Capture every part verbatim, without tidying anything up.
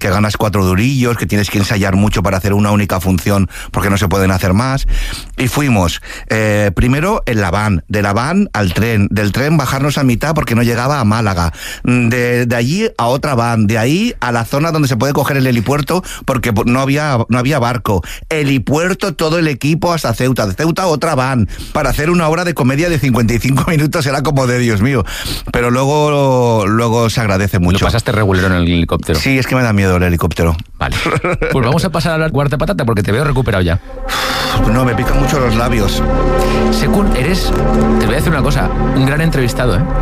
que ganas cuatro durillos, que tienes que ensayar mucho para hacer una única función porque no se pueden hacer más. Y fuimos eh, primero en la van, de la van al tren, del tren bajarnos a mitad porque no llegaba a Málaga, de, de allí a otra van, de ahí a la zona donde se puede coger el helipuerto porque no había, no había barco, helipuerto, todo el equipo hasta Ceuta, de Ceuta otra van, para hacer una hora de comedia de cincuenta y cinco minutos, era como de Dios mío, pero luego, luego se agradece mucho. ¿Lo pasaste regulero en el helicóptero? Sí, es que me da miedo el helicóptero. Vale, pues vamos a pasar a la cuarta patata porque te veo recuperado ya. No, me pican mucho los labios. Sekun, eres, te voy a decir una cosa, un gran entrevistado, ¿eh?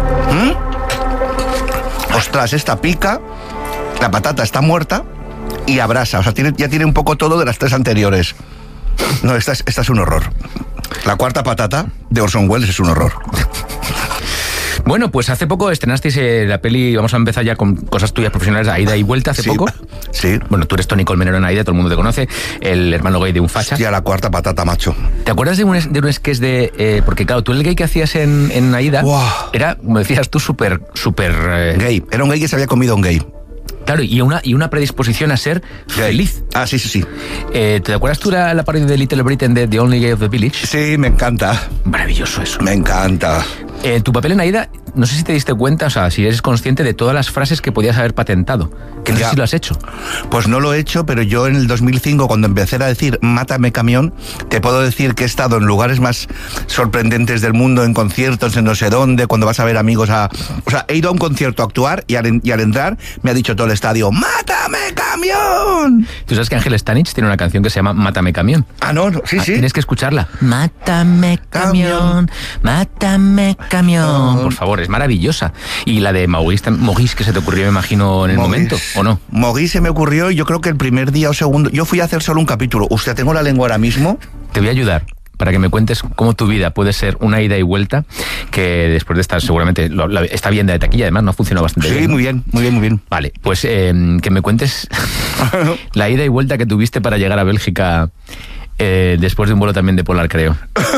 ¿Mm? Ostras, esta pica, la patata está muerta y abrasa, o sea, tiene, ya tiene un poco todo de las tres anteriores. No, esta es, esta es un horror. La cuarta patata de Orson Welles es un horror. Bueno, pues hace poco estrenasteis eh, la peli, vamos a empezar ya con cosas tuyas profesionales, Aida y Vuelta, hace sí, poco. Sí. Bueno, tú eres Tony Colmenero en Aida, todo el mundo te conoce, el hermano gay de un facha. Hostia, la cuarta patata, macho. ¿Te acuerdas de un, de un sketch de... Eh, porque claro, tú el gay que hacías en, en Aida, wow, era, como decías tú, súper, súper... Eh, gay, era un gay que se había comido a un gay. Claro, y una, y una predisposición a ser gay. Feliz. Ah, sí, sí, sí. Eh, ¿Te acuerdas tú la, la parodia de Little Britain de The Only Gay of the Village? Sí, me encanta. Maravilloso eso. Me encanta. Eh, tu papel en Aida, no sé si te diste cuenta, o sea, si eres consciente de todas las frases que podías haber patentado. Que no ya. sé si lo has hecho. Pues no lo he hecho, pero yo en el dos mil cinco, cuando empecé a decir mátame camión, te puedo decir que he estado en lugares más sorprendentes del mundo, en conciertos, en no sé dónde, cuando vas a ver amigos a... O sea, he ido a un concierto a actuar y al, y al entrar me ha dicho todo el estadio, ¡mátame camión! Tú sabes que Ángel Stanich tiene una canción que se llama Mátame camión. Ah, no, no sí, ah, sí. Tienes que escucharla. Mátame camión, mátame camión. Por favor, es maravillosa. Y la de Maurice, Maurice que se te ocurrió, me imagino, en el Maurice, momento, ¿o no? Maurice se me ocurrió, yo creo que el primer día o segundo... Yo fui a hacer solo un capítulo. Usted, tengo la lengua ahora mismo. Te voy a ayudar para que me cuentes cómo tu vida puede ser una ida y vuelta, que después de estar seguramente lo, la, está bien de taquilla, además no ha funcionado bastante sí, bien. Sí, muy bien, muy bien, muy bien. Vale, pues eh, que me cuentes la ida y vuelta que tuviste para llegar a Bélgica. Eh, después de un vuelo también de Polar, creo.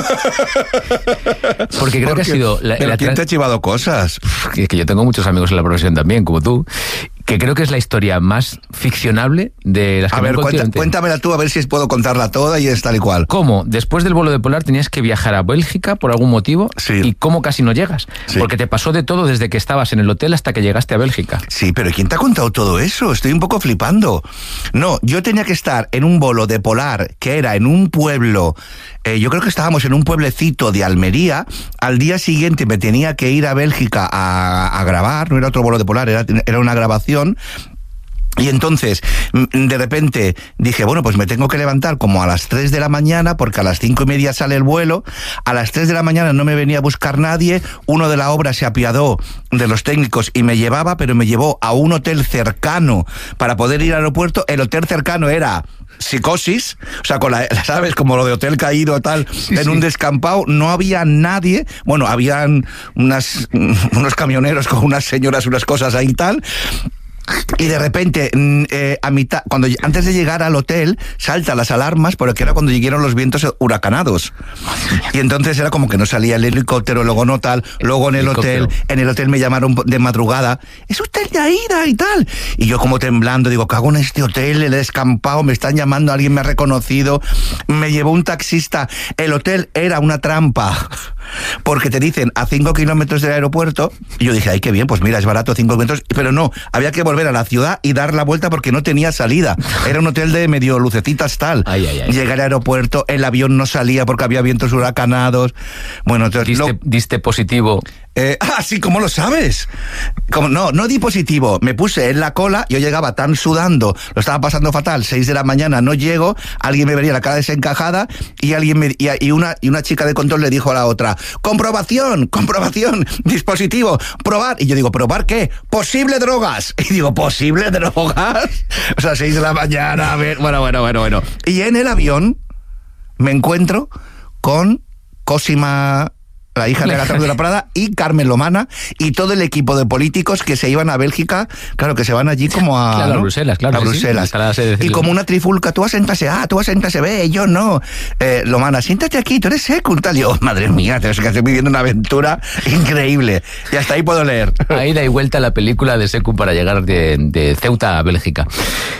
Porque creo Porque, que ha sido... La, ¿Pero la quién te ha chivado cosas? Es que yo tengo muchos amigos en la profesión también, como tú, que creo que es la historia más ficcionable de las que A ver, cuenta, cuéntamela tú, a ver si puedo contarla toda y es tal y cual. ¿Cómo? Después del vuelo de Polar tenías que viajar a Bélgica por algún motivo, sí. Y cómo casi no llegas. Sí. Porque te pasó de todo desde que estabas en el hotel hasta que llegaste a Bélgica. Sí, pero ¿quién te ha contado todo eso? Estoy un poco flipando. No, yo tenía que estar en un vuelo de Polar, que era en un pueblo... Eh, yo creo que estábamos en un pueblecito de Almería. Al día siguiente me tenía que ir a Bélgica a, a grabar, no era otro vuelo de Polar, era, era una grabación. Y entonces, de repente, dije, bueno, pues me tengo que levantar como a las tres de la mañana, porque a las cinco y media sale el vuelo. A las tres de la mañana no me venía a buscar nadie. Uno de la obra se apiadó de los técnicos y me llevaba, pero me llevó a un hotel cercano para poder ir al aeropuerto. El hotel cercano era... Psicosis, o sea, con la, ¿sabes? Como lo de hotel caído tal, sí, en sí. un descampado, no había nadie, bueno, habían unas, unos camioneros con unas señoras, unas cosas ahí tal, y de repente, eh, a mitad, cuando antes de llegar al hotel, saltan las alarmas, porque era cuando llegaron los vientos huracanados. Y entonces era como que no salía el helicóptero, luego no tal, luego en el hotel, en el hotel me llamaron de madrugada, es usted de Aida y tal. Y yo como temblando, digo, cago en este hotel, el descampado, me están llamando, alguien me ha reconocido, me llevó un taxista, el hotel era una trampa. Porque te dicen a cinco kilómetros del aeropuerto, y yo dije, ay, qué bien, pues mira, es barato cinco kilómetros, pero no, había que volver a la ciudad y dar la vuelta porque no tenía salida. Era un hotel de medio lucecitas tal. Ay, ay, ay. Llegué al aeropuerto, el avión no salía porque había vientos huracanados. Bueno, entonces... ¿Diste, lo... ¿Diste positivo? Eh, ah, sí, ¿cómo lo sabes? Como, no, no di positivo. Me puse en la cola, yo llegaba tan sudando, lo estaba pasando fatal, seis de la mañana, no llego, alguien me vería la cara desencajada y alguien me, y, y una y una chica de control le dijo a la otra, comprobación, comprobación, dispositivo, probar. Y yo digo, ¿probar qué? Posible drogas. Y digo, ¿posible drogas? O sea, seis de la mañana, a ver, bueno, bueno, bueno, bueno. Y en el avión me encuentro con Cosima la hija de Agatha Ruiz de la Prada, y Carmen Lomana, y todo el equipo de políticos que se iban a Bélgica, claro, que se van allí como a... Claro, ¿no? a Bruselas, claro. A Bruselas. Sí, y como una trifulca, tú asiéntase A, tú asiéntase B, yo no. Eh, Lomana, siéntate aquí, tú eres seco, tal. Yo, madre mía, te que estoy viviendo una aventura increíble. Y hasta ahí puedo leer. Ahí da y vuelta la película de Secum para llegar de, de Ceuta a Bélgica.